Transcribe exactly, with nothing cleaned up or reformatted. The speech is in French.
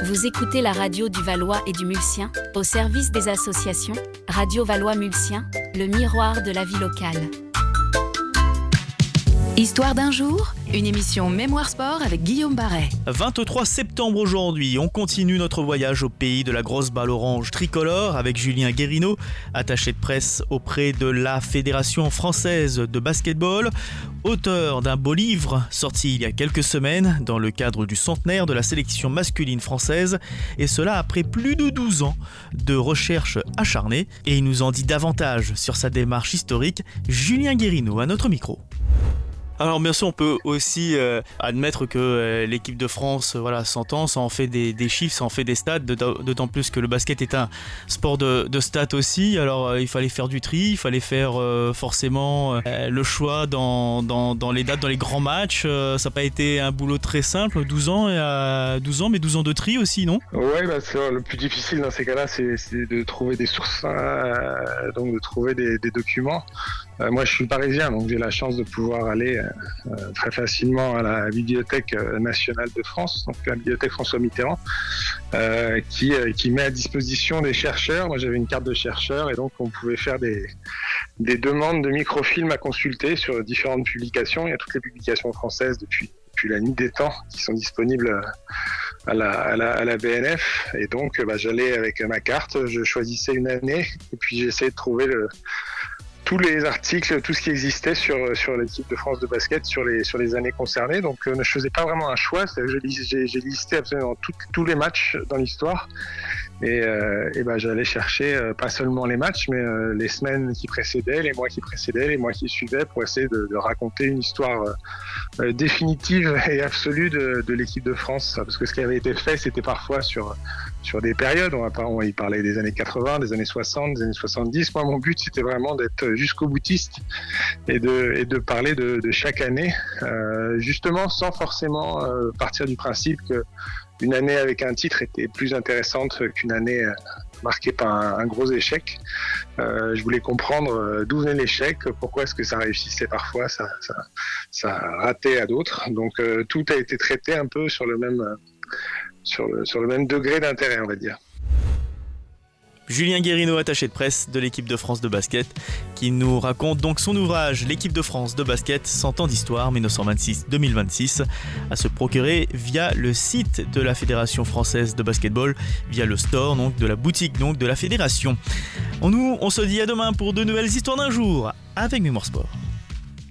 Vous écoutez la radio du Valois et du Mulsien, au service des associations. Radio Valois-Mulsien, le miroir de la vie locale. Histoire d'un jour, une émission Mémoire Sport avec Guillaume Barret. vingt-trois septembre aujourd'hui, on continue notre voyage au pays de la grosse balle orange tricolore avec Julien Guérineau, attaché de presse auprès de la Fédération française de basketball, auteur d'un beau livre sorti il y a quelques semaines dans le cadre du centenaire de la sélection masculine française, et cela après plus de douze ans de recherche acharnée. Et il nous en dit davantage sur sa démarche historique. Julien Guérineau à notre micro. Alors bien sûr, on peut aussi euh, admettre que euh, l'équipe de France euh, voilà, s'entend, ça en fait des, des chiffres, ça en fait des stats, d'autant plus que le basket est un sport de, de stats aussi. Alors euh, il fallait faire du tri, il fallait faire euh, forcément euh, le choix dans, dans, dans les dates, dans les grands matchs. Euh, ça n'a pas été un boulot très simple, douze ans, et à douze ans, mais douze ans de tri aussi, non ? Oui, bah, c'est, le plus difficile dans ces cas-là, c'est, c'est de trouver des sources, euh, donc de trouver des, des documents. Euh, moi, je suis parisien, donc j'ai la chance de pouvoir aller euh, très facilement à la Bibliothèque nationale de France, donc la Bibliothèque François Mitterrand, euh, qui, euh, qui met à disposition des chercheurs. Moi, j'avais une carte de chercheur et donc on pouvait faire des, des demandes de microfilms à consulter sur différentes publications. Il y a toutes les publications françaises depuis, depuis la nuit des temps qui sont disponibles à la, à la, à la B N F. Et donc, bah, j'allais avec ma carte, je choisissais une année et puis j'essayais de trouver le tous les articles, tout ce qui existait sur, sur l'équipe de France de basket sur les, sur les années concernées. Donc euh, je ne faisais pas vraiment un choix, c'est-à-dire que j'ai, j'ai listé absolument tout, tous les matchs dans l'histoire. Et, euh, et ben, j'allais chercher euh, pas seulement les matchs, mais euh, les semaines qui précédaient, les mois qui précédaient, les mois qui suivaient, pour essayer de, de raconter une histoire euh, définitive et absolue de, de l'équipe de France. Parce que ce qui avait été fait, c'était parfois sur, sur des périodes. On va pas, on va y parler des années quatre-vingts, des années soixante, des années soixante-dix. Moi, mon but, c'était vraiment d'être jusqu'au boutiste et de, et de parler de, de chaque année, euh, justement sans forcément euh, partir du principe que une année avec un titre était plus intéressante qu'une année marquée par un, un gros échec. Euh, je voulais comprendre d'où venait l'échec, pourquoi est-ce que ça réussissait parfois, ça, ça, ça ratait à d'autres. Donc euh, tout a été traité un peu sur le même, sur le, sur le même degré d'intérêt, on va dire. Julien Guérineau, attaché de presse de l'équipe de France de basket, qui nous raconte donc son ouvrage « L'équipe de France de basket, cent ans d'histoire, mille neuf cent vingt-six à deux mille vingt-six », à se procurer via le site de la Fédération française de basketball, via le store donc, de la boutique donc, de la Fédération. On, nous, on se dit à demain pour de nouvelles histoires d'un jour avec Mémoire Sport.